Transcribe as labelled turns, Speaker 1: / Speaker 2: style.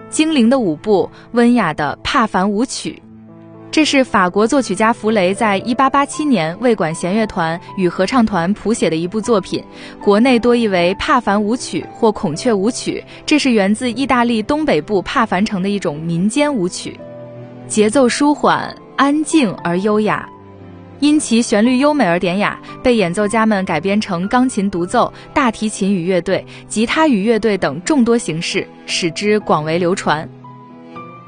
Speaker 1: 精灵的舞步，温雅的帕凡舞曲。这是法国作曲家弗雷在1887年为管弦乐团与合唱团谱写的一部作品，国内多译为帕凡舞曲或孔雀舞曲。这是源自意大利东北部帕凡城的一种民间舞曲，节奏舒缓、安静而优雅，因其旋律优美而典雅，被演奏家们改编成钢琴独奏、大提琴与乐队、吉他与乐队等众多形式，使之广为流传。